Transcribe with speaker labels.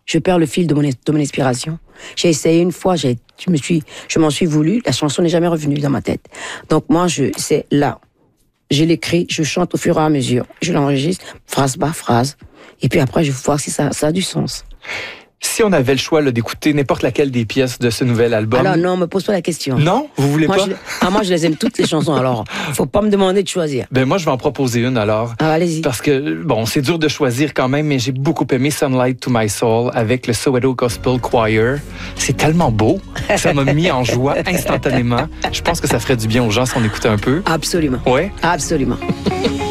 Speaker 1: Je perds le fil de mon inspiration. J'ai essayé une fois, je m'en suis voulu, la chanson n'est jamais revenue dans ma tête. Donc moi, c'est là. Je l'écris, je chante au fur et à mesure. Je l'enregistre, phrase par phrase. Et puis après, je vais voir si ça a du sens.
Speaker 2: Si on avait le choix là, d'écouter n'importe laquelle des pièces de ce nouvel album...
Speaker 1: Alors non, me pose pas la question.
Speaker 2: Non? Vous voulez pas?
Speaker 1: Moi, je les aime toutes les chansons, alors faut pas me demander de choisir.
Speaker 2: Ben moi, je vais en proposer une alors.
Speaker 1: Ah, allez-y.
Speaker 2: Parce que, bon, c'est dur de choisir quand même, mais j'ai beaucoup aimé Sunlight to My Soul avec le Soweto Gospel Choir. C'est tellement beau. Ça m'a mis en joie instantanément. Je pense que ça ferait du bien aux gens si on écoutait un peu.
Speaker 1: Absolument.
Speaker 2: Ouais?
Speaker 1: Absolument.